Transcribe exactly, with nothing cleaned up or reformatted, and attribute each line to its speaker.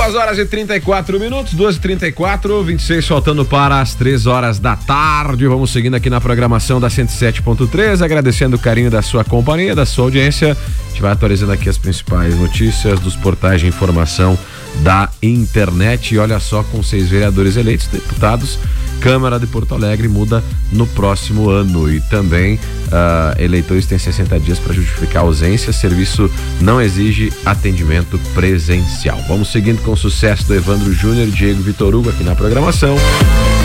Speaker 1: duas horas e trinta e quatro minutos, duas e trinta e quatro, vinte e seis faltando para as três horas da tarde. Vamos seguindo aqui na programação da cento e sete ponto três, agradecendo o carinho da sua companhia, da sua audiência. A gente vai atualizando aqui as principais notícias dos portais de informação da internet. E olha só, com seis vereadores eleitos, deputados, Câmara de Porto Alegre muda no próximo ano. E também uh, eleitores têm sessenta dias para justificar a ausência. Serviço não exige atendimento presencial. Vamos seguindo com o sucesso do Evandro Júnior e Diego Vitor Hugo aqui na programação.